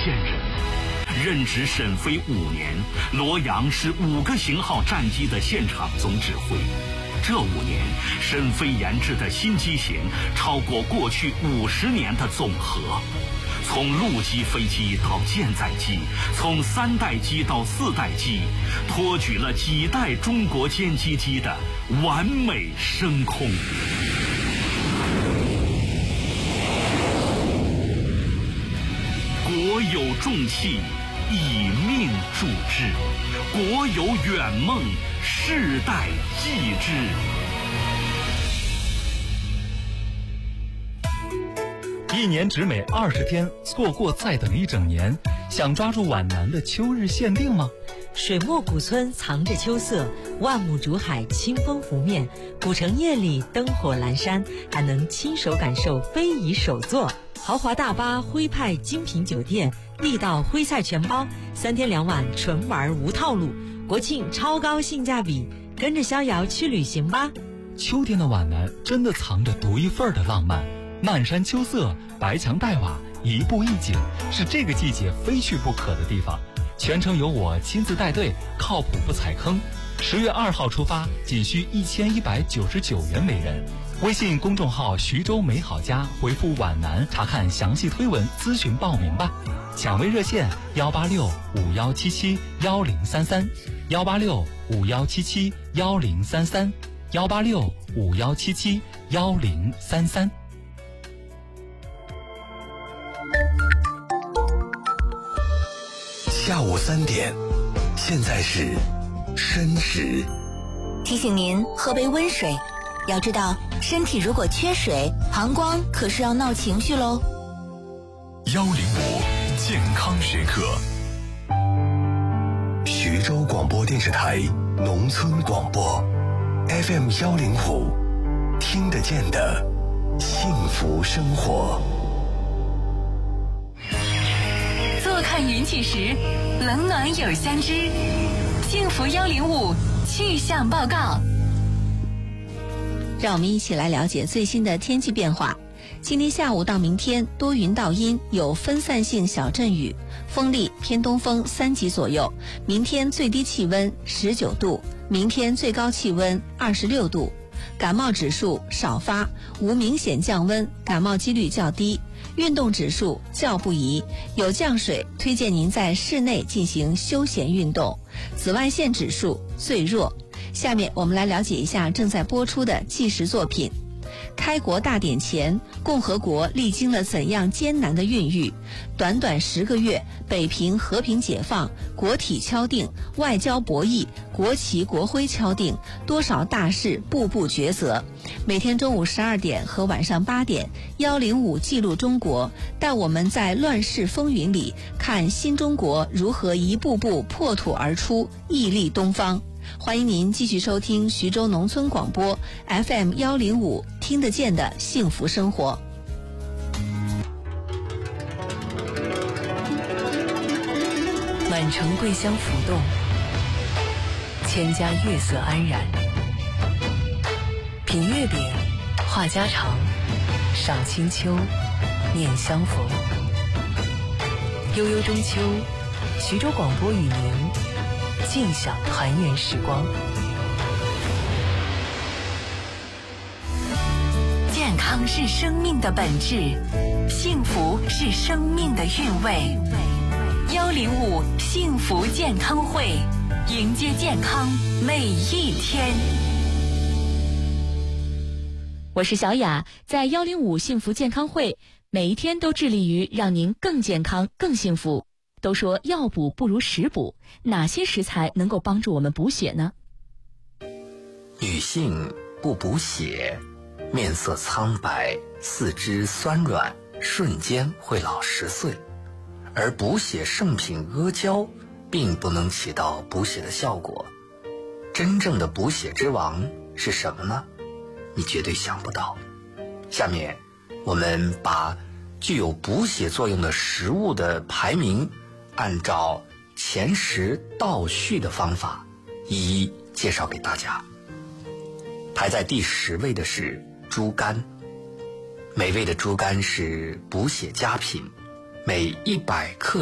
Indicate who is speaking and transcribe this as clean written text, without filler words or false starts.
Speaker 1: 线人。任职沈飞5年，罗阳是5个型号战机的现场总指挥。这5年，沈飞研制的新机型超过过去50年的总和。从陆基飞机到舰载机，从3代机到4代机，托举了几代中国歼击机的完美升空。国有重器，以命铸之；国有远梦，世代继之。
Speaker 2: 1年只美20天，错过再等1整年。想抓住皖南的秋日限定吗？
Speaker 3: 水墨古村藏着秋色，万亩竹海清风拂面，古城夜里灯火阑珊，还能亲手感受非遗手作。豪华大巴徽派精品酒店，地道徽菜全包，3天2晚纯玩无套路，国庆超高性价比，跟着逍遥去旅行吧。
Speaker 2: 秋天的皖南真的藏着独一份的浪漫，漫山秋色，白墙黛瓦，一步一景，是这个季节非去不可的地方。全程由我亲自带队，靠谱不踩坑。10月2号出发，仅需1199元每人。微信公众号徐州美好家回复皖南查看详细推文咨询报名吧。抢位热线18651771033 18651771033 18651771033。
Speaker 4: 下午3点，现在是申时。
Speaker 5: 提醒您喝杯温水，要知道身体如果缺水，膀胱可是要闹情绪喽。
Speaker 4: 105健康时刻，徐州广播电视台农村广播 FM 105，听得见的幸福生活。
Speaker 6: 坐看云起时，冷暖有相知。幸福105气象报告。
Speaker 5: 让我们一起来了解最新的天气变化。今天下午到明天多云到阴，有分散性小阵雨，风力偏东风3级左右。明天最低气温19度，明天最高气温26度。感冒指数少发，无明显降温，感冒几率较低。运动指数较不宜，有降水，推荐您在室内进行休闲运动。紫外线指数最弱。下面我们来了解一下正在播出的纪实作品。开国大典前，共和国历经了怎样艰难的孕育？短短10个月，北平和平解放，国体敲定，外交博弈，国旗国徽敲定，多少大事步步抉择。每天中午12点和晚上8点，105记录中国，带我们在乱世风云里看新中国如何一步步破土而出，屹立东方。欢迎您继续收听徐州农村广播 FM 105，听得见的幸福生活。
Speaker 6: 满城桂香浮动，千家月色安然。品月饼，话家常，赏清秋，念相逢。悠悠中秋，徐州广播与您尽享团圆时光。健康是生命的本质，幸福是生命的韵味。105幸福健康会，迎接健康每一天。
Speaker 7: 我是小雅，在105幸福健康会，每一天都致力于让您更健康、更幸福。都说药补不如食补，哪些食材能够帮助我们补血呢？
Speaker 8: 女性不补血，面色苍白，四肢酸软，瞬间会老10岁。而补血圣品阿胶并不能起到补血的效果。真正的补血之王是什么呢？你绝对想不到。下面我们把具有补血作用的食物的排名，按照前10倒序的方法一一介绍给大家。排在第10位的是猪肝。美味的猪肝是补血佳品，每100克